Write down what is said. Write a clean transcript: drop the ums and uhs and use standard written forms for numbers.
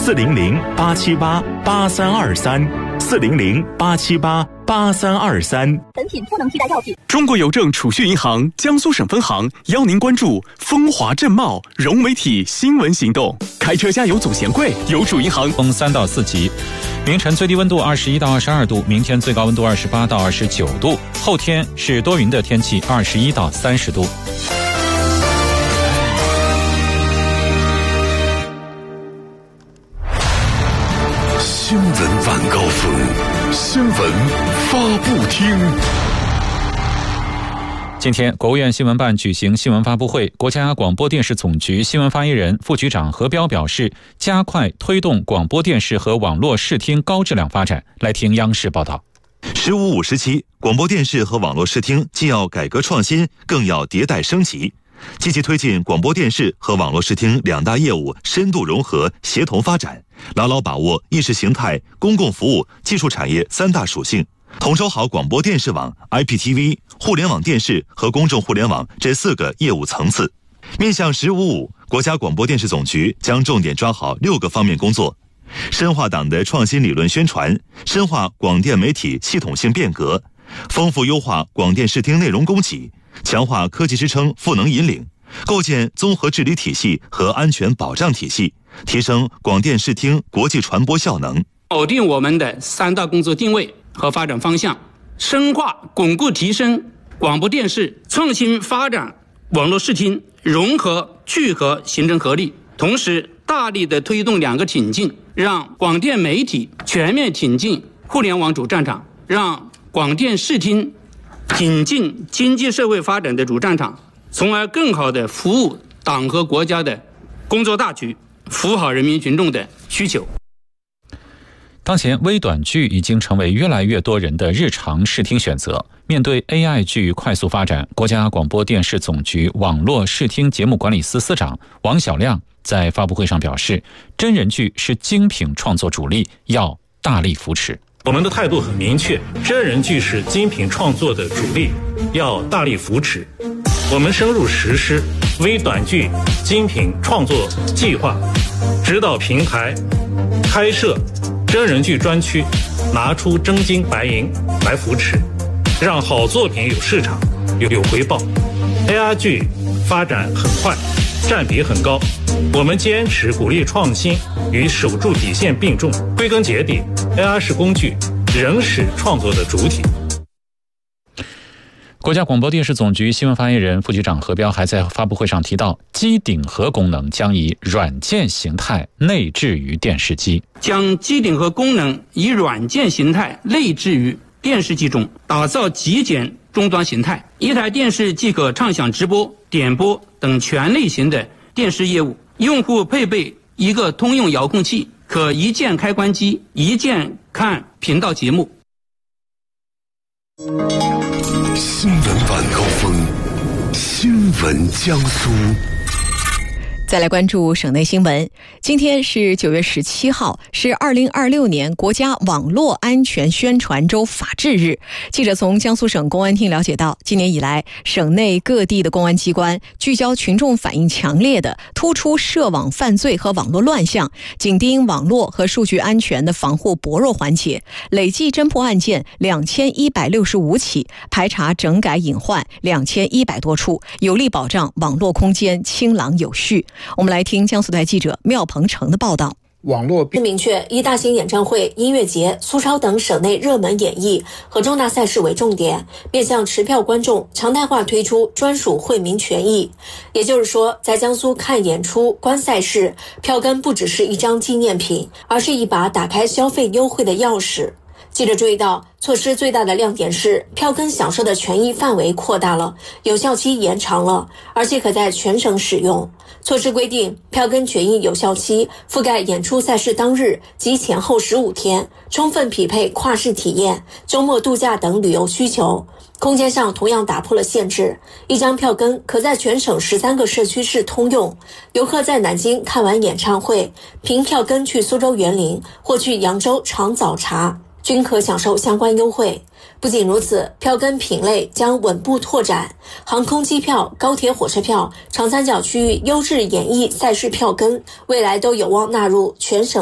，400-878-8323，400-878-8323。 本品不能替代药品。 中国邮政储蓄银行江苏省分行邀您关注风华正茂融媒体新闻行动。开车加油总嫌贵，邮储银行。 风3到4级，明晨最低温度21到22度，明天最高温度28到29度，后天是多云的天气，21到30度。 新闻晚高峰，新闻发布厅。 今天，国务院新闻办举行新闻发布会，国家广播电视总局新闻发言人、副局长何彪表示，加快推动广播电视和网络视听高质量发展。来听央视报道。 “15+5”时期，广播电视和网络视听既要改革创新，更要迭代升级，积极推进广播电视和网络视听两大业务深度融合、协同发展，牢牢把握意识形态、公共服务、技术产业三大属性，统筹好广播电视网、IPTV、互联网电视和公众互联网这4个业务层次。面向“15+5”，国家广播电视总局将重点抓好6个方面工作：深化党的创新理论宣传，深化广电媒体系统性变革，丰富优化广电视听内容供给，强化科技支撑赋能引领，构建综合治理体系和安全保障体系，提升广电视听国际传播效能。 否定我们的3大工作定位和发展方向，深化巩固提升广播电视创新发展网络视听融合聚合形成合力，同时大力的推动2个挺进，让广电媒体全面挺进互联网主战场，让广电视听挺进经济社会发展的主战场，从而更好地服务党和国家的工作大局，服务好人民群众的需求。 当前微短剧已经成为越来越多人的日常视听选择。面对 AI 剧快速发展，国家广播电视总局网络视听节目管理司司长王晓亮在发布会上表示，真人剧是精品创作主力，要大力扶持。 我们的态度很明确，真人剧是精品创作的主力，要大力扶持。我们深入实施微短剧精品创作计划，指导平台开设真人剧专区，拿出真金白银来扶持，让好作品有市场、有回报。AI 剧发展很快，占比很高，我们坚持鼓励创新与守住底线并重。归根结底， AI 是工具，人是创作的主体。 国家广播电视总局新闻发言人、副局长何彪还在发布会上提到，机顶盒功能将以软件形态内置于电视机， 将机顶盒功能以软件形态内置于电视机中，打造极简终端形态。一台电视即可畅享直播、点播等全类型的电视业务，用户配备一个通用遥控器，可一键开关机，一键看频道节目。 新闻晚高峰，新闻江苏。 再来关注省内新闻。今天是9月17号，是2026年国家网络安全宣传周法治日。记者从江苏省公安厅了解到，今年以来，省内各地的公安机关聚焦群众反映强烈的突出涉网犯罪和网络乱象，紧盯网络和数据安全的防护薄弱环节，累计侦破案件2165起，排查整改隐患2100多处，有力保障网络空间清朗有序。我们来听江苏台记者廖鹏程的报道。 网络明确以大型演唱会、音乐节、苏超等省内热门演艺和重大赛事为重点，面向持票观众常态化推出专属惠民权益。也就是说，在江苏看演出、观赛事，票根不只是一张纪念品，而是一把打开消费优惠的钥匙。记者注意到，措施最大的亮点是票根享受的权益范围扩大了，有效期延长了，而且可在全省使用。措施规定，票根权益有效期覆盖演出赛事当日及前后15天，充分匹配跨市体验、周末度假等旅游需求。空间上同样打破了限制，一张票根可在全省13个社区市通用。游客在南京看完演唱会，凭票根去苏州园林或去扬州尝早茶，均可享受相关优惠。不仅如此，票根品类将稳步拓展，航空机票、高铁火车票、长三角区域优质演艺赛事票根，未来都有望纳入全省